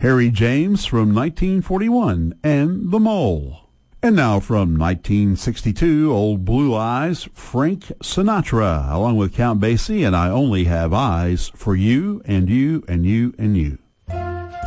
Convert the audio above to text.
Harry James from 1941, and The Mole. And now from 1962, Old Blue Eyes, Frank Sinatra, along with Count Basie and I Only Have Eyes for You and You and You and You.